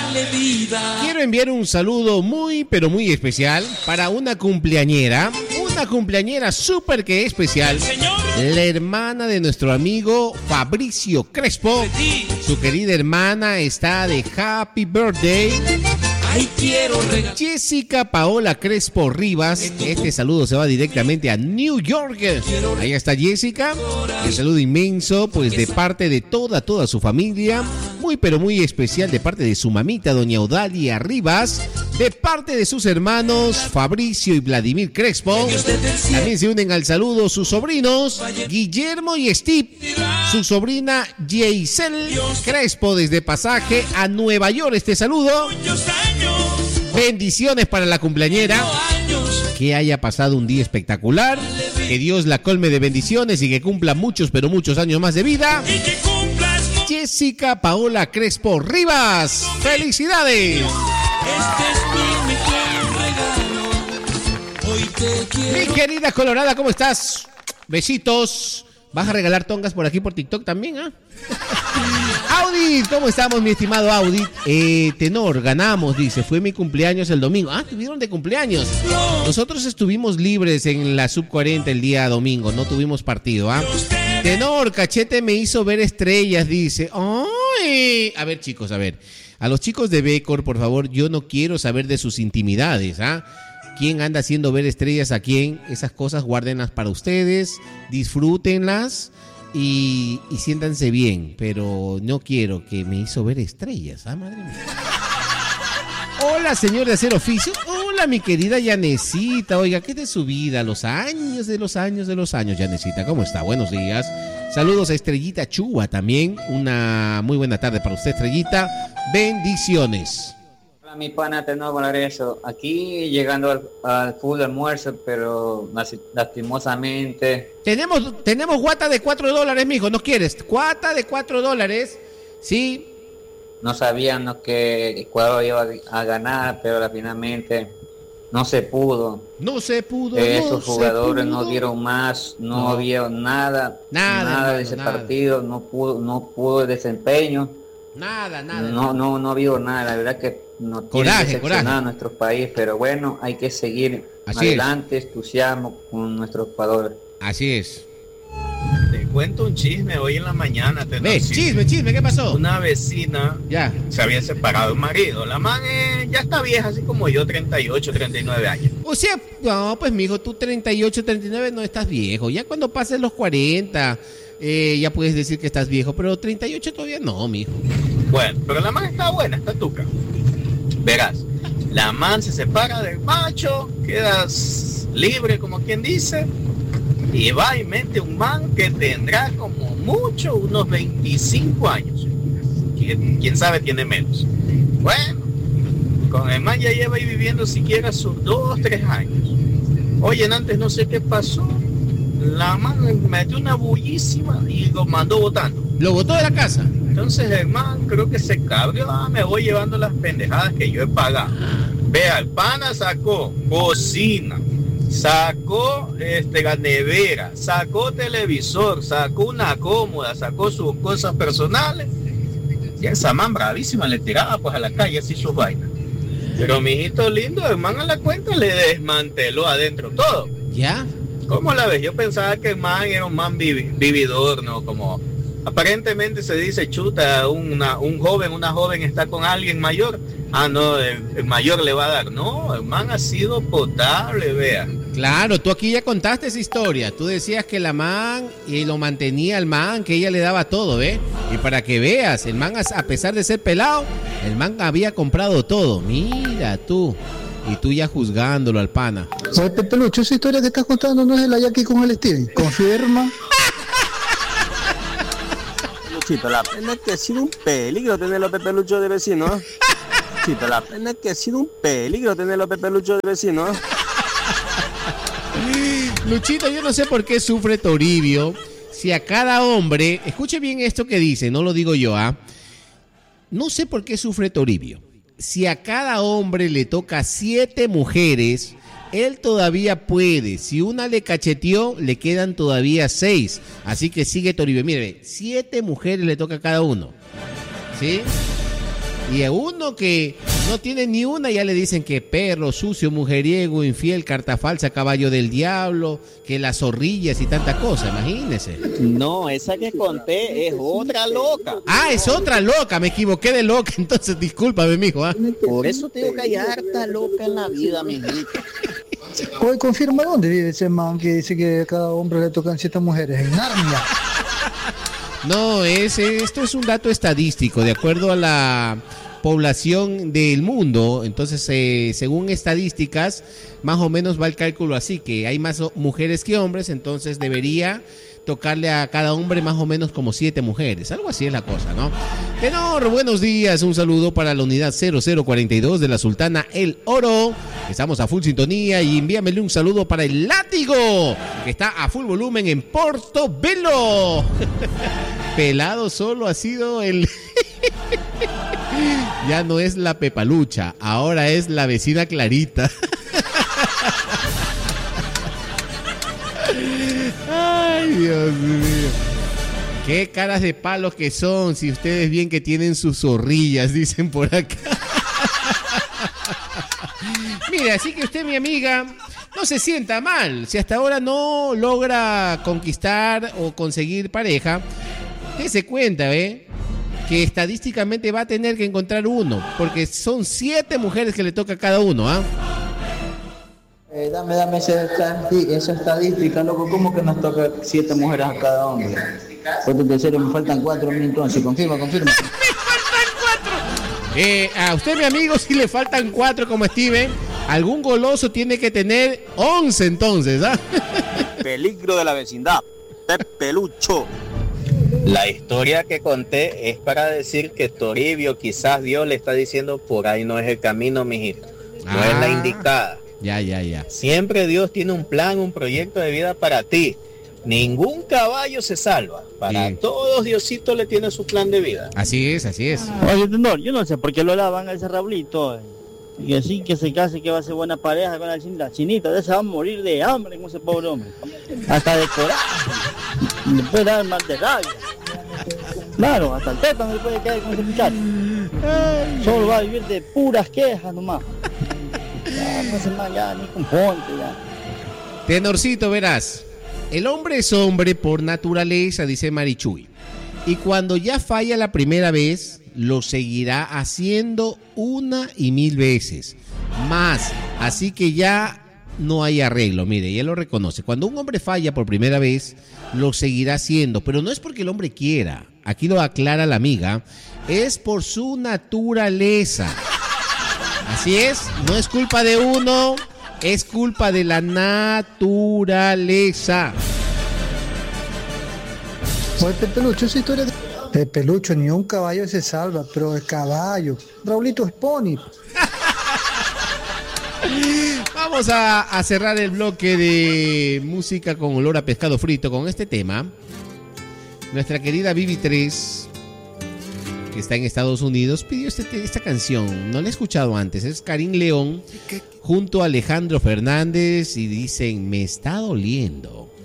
Quiero enviar un saludo muy, pero muy especial para una cumpleañera súper que especial, la hermana de nuestro amigo Fabricio Crespo. Su querida hermana está de happy birthday. Jessica Paola Crespo Rivas. Este saludo se va directamente a New York. Ahí está Jessica. El saludo inmenso, pues de parte de toda su familia. Muy pero muy especial de parte de su mamita, doña Audalia Rivas. De parte de sus hermanos Fabricio y Vladimir Crespo. También se unen al saludo sus sobrinos Guillermo y Steve. Su sobrina Yeisel Crespo desde Pasaje a Nueva York. Este saludo. Bendiciones para la cumpleañera. Que haya pasado un día espectacular. Que Dios la colme de bendiciones y que cumpla muchos, pero muchos años más de vida. Jessica Paola Crespo Rivas. ¡Felicidades! Mi querida Colorada, ¿cómo estás? Besitos. ¿Vas a regalar tongas por aquí por TikTok también, ah? Audit, ¿cómo estamos, mi estimado Audit? Tenor, ganamos, dice. Fue mi cumpleaños el domingo. Ah, tuvieron de cumpleaños. Nosotros estuvimos libres en la sub 40 el día domingo. No tuvimos partido, ¿ah? Tenor, Cachete me hizo ver estrellas, dice. ¡Ay! A ver, chicos, a ver. A los chicos de Becor, por favor, yo no quiero saber de sus intimidades, ¿ah? ¿Quién anda haciendo ver estrellas a quién? Esas cosas guárdenlas para ustedes, disfrútenlas y siéntanse bien. Pero no quiero que me hizo ver estrellas, ¿ah, madre mía? Hola, señor de hacer oficio. Hola, mi querida Yanecita. Oiga, ¿qué es de su vida? Los años, Yanecita. ¿Cómo está? Buenos días. Saludos a Estrellita Chua también. Una muy buena tarde para usted, Estrellita. Bendiciones. Hola, mi pana, te nuevo regreso. Aquí llegando al full almuerzo, pero lastimosamente. Tenemos guata de $4, mijo. ¿No quieres? Guata de $4. Sí. No sabíamos que Ecuador iba a ganar, pero finalmente no se pudo. Esos jugadores no dieron más, no vieron nada de ese partido, no pudo el desempeño. Nada. No vio nada, la verdad que no tiene que decepcionar a nuestro país, pero bueno, hay que seguir adelante, entusiasmo con nuestros jugadores. Así es. Te cuento un chisme hoy en la mañana. Chisme, ¿qué pasó? Una vecina se había separado del marido. La man ya está vieja, así como yo, 38, 39 años. O sea, no, pues mijo, tú 38, 39 no estás viejo. Ya cuando pases los 40, ya puedes decir que estás viejo, pero 38 todavía no, mijo. Bueno, pero la man está buena, está tuca. Verás, la man se separa del macho, quedas libre, como quien dice, y va y mete un man que tendrá como mucho unos 25 años. Quién sabe tiene menos. Bueno, con el man ya lleva ahí viviendo siquiera sus 2, 3 años. Oye, antes no sé qué pasó. La man metió una bullísima y lo mandó botando. ¿Lo botó de la casa? Entonces el man creo que se cabrió. Me voy llevando las pendejadas que yo he pagado. Vea, el pana sacó cocina, sacó la nevera, sacó televisor, sacó una cómoda, sacó sus cosas personales. Y esa man bravísima le tiraba pues a la calle así sus vainas. Pero mi hijito lindo, el man a la cuenta le desmanteló adentro todo. ¿Ya? ¿Cómo la ves? Yo pensaba que el man era un man vividor, ¿no? Como aparentemente se dice, chuta, una joven está con alguien mayor. Ah, no, el mayor le va a dar. No, el man ha sido potable, vea. Claro, tú aquí ya contaste esa historia. Tú decías que la man y lo mantenía el man, que ella le daba todo, ¿ves? Y para que veas, el man, a pesar de ser pelado, el man había comprado todo. Mira tú. Y tú ya juzgándolo al pana. Oye, Pepe Lucho, esa historia que estás contando no es de la Jackie con el Steven. Confirma. Luchito, la pena es que ha sido un peligro tener los Pepe Lucho de vecino. Luchito, la pena es que ha sido un peligro tener los Pepe Lucho de vecino. Luchito, yo no sé por qué sufre Toribio. Si a cada hombre, escuche bien esto que dice, no lo digo yo, no sé por qué sufre Toribio. Si a cada hombre le toca 7 mujeres, él todavía puede. Si una le cacheteó, le quedan todavía 6. Así que sigue Toribio. Mire, 7 mujeres le toca a cada uno. ¿Sí? Y a uno que no tiene ni una ya le dicen que perro, sucio, mujeriego, infiel, carta falsa, caballo del diablo, que las zorrillas y tanta cosa, imagínese. No, esa que conté es otra loca. Ah, es otra loca, me equivoqué de loca, entonces discúlpame, mijo. Por eso te digo que hay harta loca en la vida, mijito. Hoy confirma dónde vive ese man que dice que a cada hombre le tocan 7 mujeres, en Narnia. No, esto es un dato estadístico, de acuerdo a la población del mundo. Entonces, según estadísticas, más o menos va el cálculo así, que hay más mujeres que hombres, entonces debería tocarle a cada hombre más o menos como 7 mujeres. Algo así es la cosa, ¿no? Tenor, buenos días. Un saludo para la unidad 0042 de la Sultana El Oro. Estamos a full sintonía y envíamele un saludo para el Látigo, que está a full volumen en Portobelo. Pelado solo ha sido el... Ya no es la Pepalucha, ahora es la vecina Clarita. Ay, Dios mío. Qué caras de palos que son, si ustedes bien que tienen sus zorrillas, dicen por acá. Mira, así que usted, mi amiga, no se sienta mal. Si hasta ahora no logra conquistar o conseguir pareja, dése cuenta, que estadísticamente va a tener que encontrar uno, porque son 7 mujeres que le toca a cada uno, ¿ah? Dame esa estadística, loco. ¿Cómo que nos toca 7 mujeres a cada hombre? Porque en serio me faltan 4 a mí entonces. Confirma. ¡Me faltan 4! A usted, mi amigo, si le faltan 4 como Steven, algún goloso tiene que tener 11 entonces, ¿ah? Peligro de la vecindad. Pepelucho. La historia que conté es para decir que Toribio, quizás Dios le está diciendo, por ahí no es el camino, mijito. No es la indicada. Ya. Siempre Dios tiene un plan, un proyecto de vida para ti. Ningún caballo se salva. Para todos Diosito le tiene su plan de vida. Así es. Oye, no, yo no sé por qué lo lavan a ese Raulito. Y así que se case, que va a ser buena pareja con la chinita. De esa va a morir de hambre con ese pobre hombre. Hasta de coraje. Le puede dar mal de rabia. Claro, hasta el tétano le puede caer con ese muchacho. Solo va a vivir de puras quejas nomás. Ya, ni con ponte, ya. Tenorcito, verás. El hombre es hombre por naturaleza, dice Marichuy. Y cuando ya falla la primera vez, lo seguirá haciendo 1 y 1000 veces. Más, así que ya no hay arreglo. Mire, ya lo reconoce. Cuando un hombre falla por primera vez, lo seguirá haciendo. Pero no es porque el hombre quiera. Aquí lo aclara la amiga. Es por su naturaleza. Así es, no es culpa de uno, es culpa de la naturaleza. Oye, Pepelucho, esa historia de Pepelucho, ni un caballo se salva, pero el caballo. Raulito es pony. Vamos a cerrar el bloque de música con olor a pescado frito con este tema. Nuestra querida Vivi 3, que está en Estados Unidos, pidió esta canción. No la he escuchado antes. Es Karim León junto a Alejandro Fernández y dicen: me está doliendo.